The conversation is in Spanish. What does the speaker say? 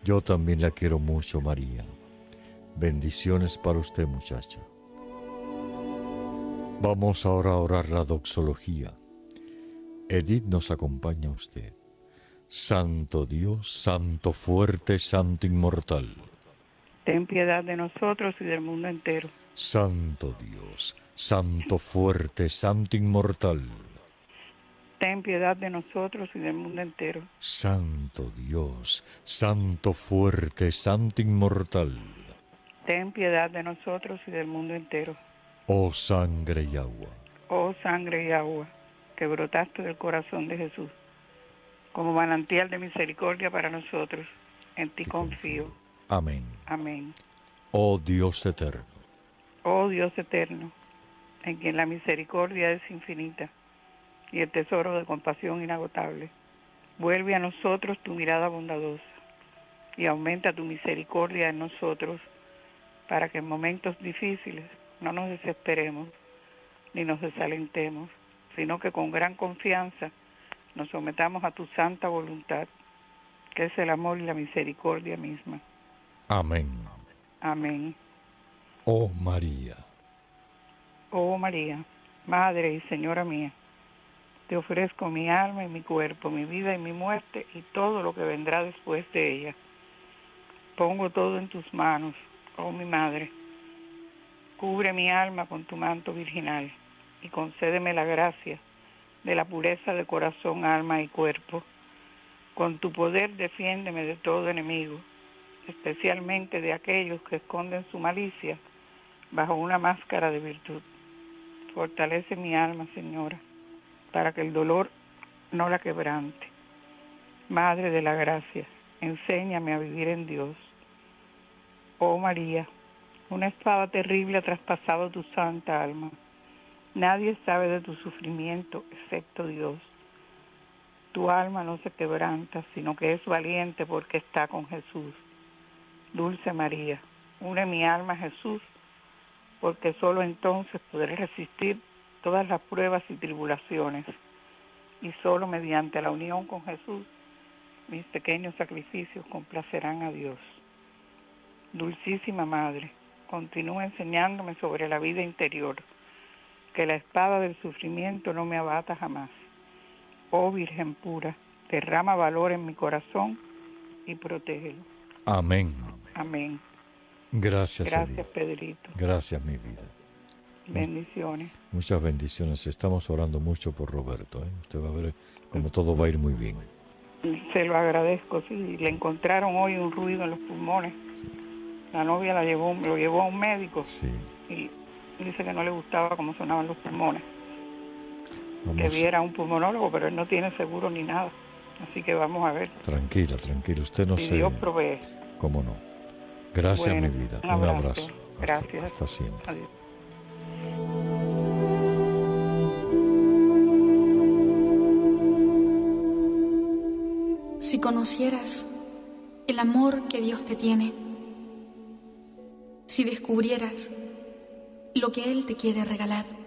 Yo también la quiero mucho, María. Bendiciones para usted, muchacha. Vamos ahora a orar la doxología. Edith nos acompaña a usted. Santo Dios, Santo fuerte, Santo inmortal. Ten piedad de nosotros y del mundo entero. Santo Dios, Santo fuerte, Santo inmortal. Ten piedad de nosotros y del mundo entero. Santo Dios, Santo fuerte, Santo inmortal. Ten piedad de nosotros y del mundo entero. Oh sangre y agua. Oh sangre y agua, que brotaste del corazón de Jesús, como manantial de misericordia para nosotros, en ti confío. Amén. Amén. Oh Dios eterno. Oh Dios eterno, en quien la misericordia es infinita y el tesoro de compasión inagotable, vuelve a nosotros tu mirada bondadosa y aumenta tu misericordia en nosotros, para que en momentos difíciles no nos desesperemos ni nos desalentemos, sino que con gran confianza nos sometamos a tu santa voluntad, que es el amor y la misericordia misma. Amén. Amén. Oh María. Oh María, Madre y Señora mía, te ofrezco mi alma y mi cuerpo, mi vida y mi muerte y todo lo que vendrá después de ella. Pongo todo en tus manos, oh mi Madre. Cubre mi alma con tu manto virginal y concédeme la gracia de la pureza de corazón, alma y cuerpo. Con tu poder defiéndeme de todo enemigo, especialmente de aquellos que esconden su malicia bajo una máscara de virtud. Fortalece mi alma, Señora, para que el dolor no la quebrante. Madre de la gracia, enséñame a vivir en Dios. Oh María, una espada terrible ha traspasado tu santa alma. Nadie sabe de tu sufrimiento excepto Dios. Tu alma no se quebranta, sino que es valiente porque está con Jesús. Dulce María, une mi alma a Jesús, porque solo entonces podré resistir todas las pruebas y tribulaciones, y solo mediante la unión con Jesús, mis pequeños sacrificios complacerán a Dios. Dulcísima Madre, continúa enseñándome sobre la vida interior, que la espada del sufrimiento no me abata jamás. Oh Virgen pura, derrama valor en mi corazón y protégelo. Amén. Amén. Gracias, Gracias, Edith. Pedrito. Gracias, mi vida. Bendiciones. Muchas bendiciones. Estamos orando mucho por Roberto. Usted va a ver cómo todo va a ir muy bien. Se lo agradezco, sí. Le encontraron hoy un ruido en los pulmones. La novia lo llevó a un médico. Sí. Y dice que no le gustaba cómo sonaban los pulmones. Vamos. Que viera un pulmonólogo, pero él no tiene seguro ni nada. Así que vamos a ver. Tranquila. Usted no Si se... Dios provee. ¿Cómo no? Gracias, Bueno, mi vida. un abrazo. Gracias. Hasta siempre. Adiós. Si conocieras el amor que Dios te tiene, si descubrieras lo que Él te quiere regalar,